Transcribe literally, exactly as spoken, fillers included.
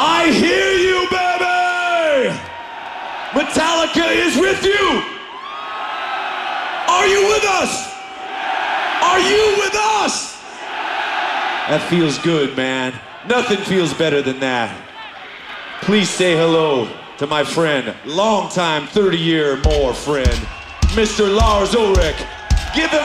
I hear you, baby! Metallica is with you! Are you with us? Are you with us? That feels good, man. Nothing feels better than that. Please say hello to my friend, longtime thirty year more friend, Mister Lars Ulrich. Give him